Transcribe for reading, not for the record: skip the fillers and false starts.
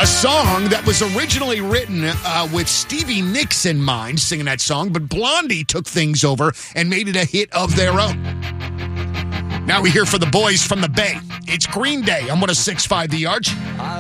song that was originally written with Stevie Nicks in mind, singing that song, but Blondie took things over and made it a hit of their own. Now we hear for the boys from the Bay. It's Green Day on 106.5 The Arch.